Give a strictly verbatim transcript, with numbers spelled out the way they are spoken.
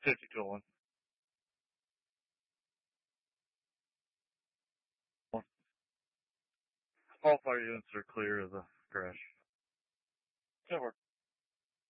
fifty to one. All fire units are clear of the crash. That works.